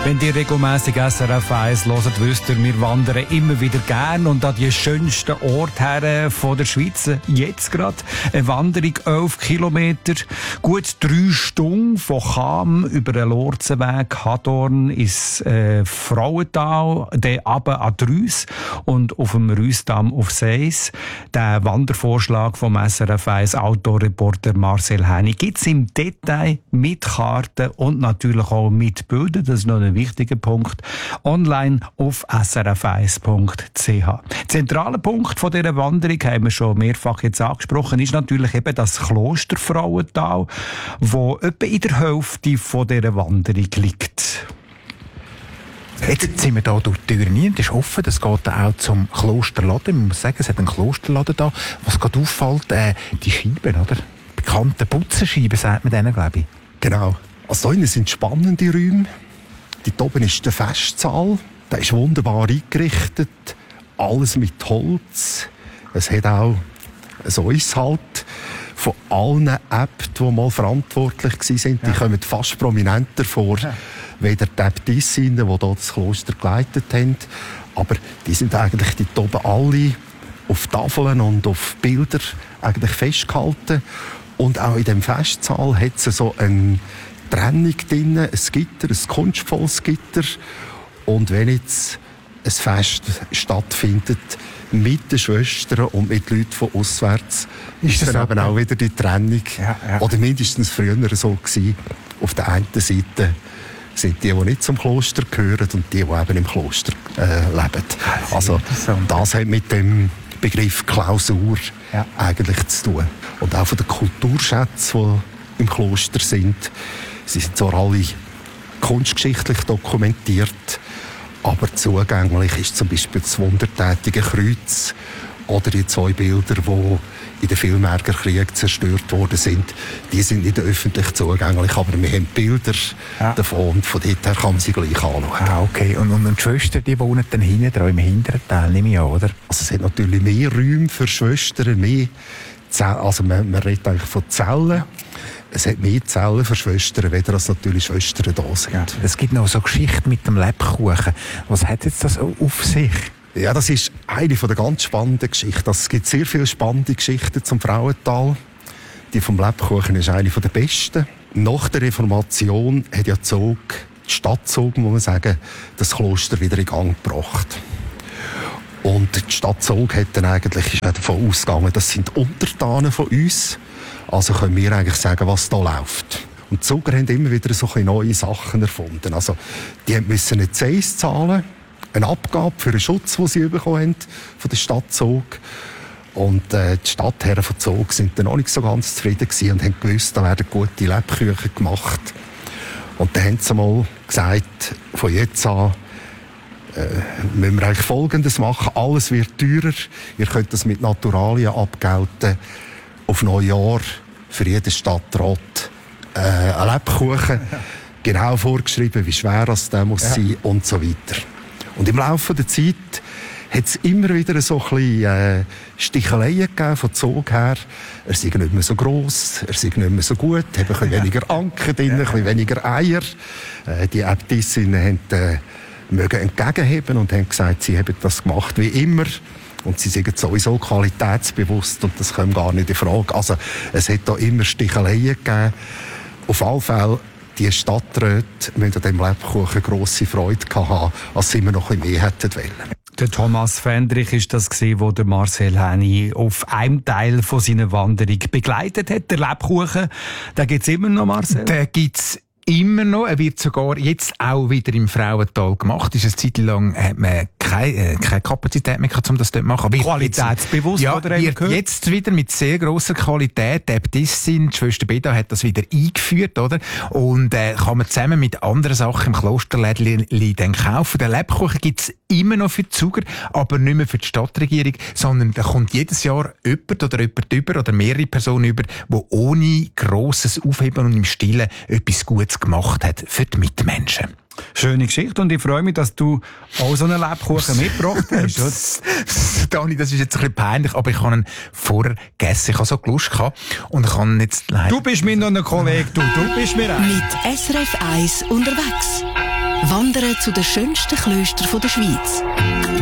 Wenn ihr regelmässig SRF 1 hört, wisst ihr, wir wandern immer wieder gern und an die schönsten Orte her von der Schweiz. Jetzt gerade eine Wanderung 11 Kilometer, gut 3 Stunden von Cham über den Lorzenweg, Hadorn ins Frauental, dann runter an die Rüss und auf dem Rüssdamm auf Seis. Der Wandervorschlag vom SRF 1 Autoreporter Marcel Häni gibt's im Detail mit Karten und natürlich auch mit Bildern. Das ist noch ein wichtiger Punkt. Online auf srf1.ch. Zentraler Punkt von dieser Wanderung, haben wir schon mehrfach jetzt angesprochen, ist natürlich eben das Kloster Frauental, wo etwa in der Hälfte von dieser Wanderung liegt. Jetzt sind wir hier durch die Tür rein. Das ist offen. Das geht auch zum Klosterladen. Man muss sagen, es hat einen Klosterladen da. Was gerade auffällt, die Scheiben, oder? Bekannte Putzenscheiben, sagt man denen, glaube ich. Genau. Also hier sind spannende Räume. Dort oben ist der Festsaal. Der ist wunderbar eingerichtet. Alles mit Holz. Es hat auch ein Aushalt von allen Äbten, die mal verantwortlich waren. Die kommen fast prominenter vor, weder die Äbtissinnen, die hier das Kloster geleitet haben. Aber die sind eigentlich dort oben alle auf Tafeln und auf Bilder eigentlich festgehalten. Und auch in dem Festsaal hat es so eine Trennung drin, ein Gitter, ein kunstvolles Gitter. Und wenn jetzt ein Fest stattfindet mit den Schwestern und mit Leuten von auswärts, ist dann eben auch wieder die Trennung. Ja. Oder mindestens früher so gewesen. Auf der einen Seite sind die nicht zum Kloster gehören und die eben im Kloster leben. Also das hat mit dem Begriff Klausur eigentlich zu tun. Und auch von den Kulturschätzen, die im Kloster sind, sie sind zwar alle kunstgeschichtlich dokumentiert, aber zugänglich ist zum Beispiel das wundertätige Kreuz oder die 2 Bilder, die in den Villmerger Krieg zerstört worden sind. Die sind nicht öffentlich zugänglich, aber wir haben Bilder davon und von dort her kann man sie gleich anschauen. Ah, okay. Und die Schwestern, die wohnen dann hinten dran, im hinteren Teil, nehme ich an, oder? Also es hat natürlich mehr Räume für Schwestern, mehr also man redet eigentlich von Zellen. Es hat mehr Zellen für Schwestern, weder als natürlich Schwestern da sind. Ja, es gibt noch so Geschichten mit dem Lebkuchen. Was hat jetzt das auf sich? Ja, das ist eine der ganz spannenden Geschichten. Es gibt sehr viele spannende Geschichten zum Frauental. Die vom Lebkuchen ist eine der besten. Nach der Reformation hat ja die Stadt Zug, muss man sagen, das Kloster wieder in Gang gebracht. Und die Stadt Zug hat dann eigentlich ist davon ausgegangen, das sind Untertanen von uns. Also können wir eigentlich sagen, was da läuft. Und die Zuger haben immer wieder so neue Sachen erfunden. Also, die müssen einen Zins zahlen, eine Abgabe für einen Schutz, den sie bekommen haben von der Stadt Zug. Und die Stadtherren von Zug sind dann auch nicht so ganz zufrieden gewesen und haben gewusst, da werden gute Lebkuchen gemacht. Und dann haben sie mal gesagt, von jetzt an müssen wir eigentlich Folgendes machen. Alles wird teurer. Ihr könnt das mit Naturalien abgelten. Auf Neujahr für jeden Stadtrat ein Lebkuchen. Genau vorgeschrieben, wie schwer das der muss sein und so weiter. Und im Laufe der Zeit hat es immer wieder so ein bisschen Sticheleien gegeben von Zug her. Er sei nicht mehr so gross, er sei nicht mehr so gut, haben ein bisschen weniger Anken drin, ein bisschen weniger Eier. Die Äbtissinnen mögen entgegenheben und haben gesagt, sie haben das gemacht wie immer. Und sie sind sowieso qualitätsbewusst und das kommt gar nicht in Frage. Also es hat da immer Sticheleien gegeben. Auf alle Fälle, die Stadträte müssen an diesem Lebkuchen grosse Freude haben, als sie immer noch ein bisschen mehr hätten wollen. Der Thomas Fendrich ist das gewesen, wo der Marcel Häni auf einem Teil von seiner Wanderung begleitet hat. Der Lebkuchen, den gibt's immer noch, Marcel? Den gibt's immer noch. Er wird sogar jetzt auch wieder im Frauental gemacht. Ist eine Zeit lang hat man keine Kapazität mehr gehabt, um das dort zu machen. Qualitätsbewusst, ja, oder? Wird jetzt wieder mit sehr grosser Qualität. Die Äbtissin, die Schwester Beda, hat das wieder eingeführt, oder? Und kann man zusammen mit anderen Sachen im Klosterlädchen dann kaufen. Den Lebkuchen gibt's immer noch für die Zuger, aber nicht mehr für die Stadtregierung, sondern da kommt jedes Jahr jemand über oder mehrere Personen über, die ohne grosses Aufheben und im Stillen etwas Gutes gemacht hat für die Mitmenschen. Schöne Geschichte und ich freue mich, dass du auch so einen Lebkuchen mitgebracht hast. Dani, das ist jetzt ein bisschen peinlich, aber ich habe ihn vorher gegessen. Ich habe so Lust gehabt und ich kann jetzt... Du bist mir noch ein Kollege, du bist mir auch. Mit SRF 1 unterwegs. Wandern zu den schönsten Klöstern der Schweiz.